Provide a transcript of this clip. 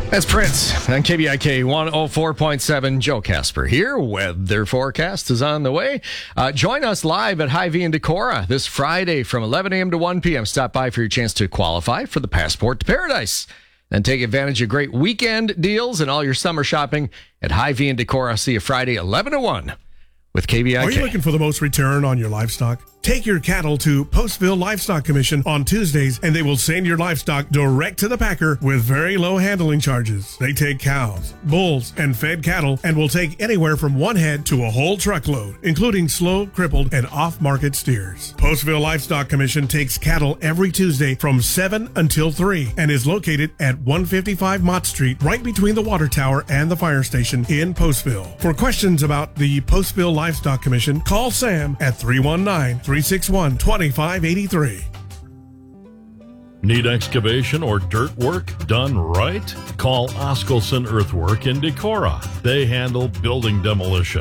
That's Prince on KBIK 104.7. Joe Casper here. Weather forecast is on the way. Join us live at Hy-Vee in Decorah this Friday from 11 a.m. to 1 p.m. Stop by for your chance to qualify for the Passport to Paradise. Then take advantage of great weekend deals and all your summer shopping at Hy-Vee in Decorah. See you Friday, 11 to 1 with KBIK. Are you looking for the most return on your livestock? Take your cattle to Postville Livestock Commission on Tuesdays, and they will send your livestock direct to the packer with very low handling charges. They take cows, bulls, and fed cattle and will take anywhere from one head to a whole truckload, including slow, crippled, and off-market steers. Postville Livestock Commission takes cattle every Tuesday from 7 until 3 and is located at 155 Mott Street, right between the water tower and the fire station in Postville. For questions about the Postville Livestock Commission, call Sam at 319-361-2583. Need excavation or dirt work done right? Call Oskelson Earthwork in Decorah. They handle building demolition.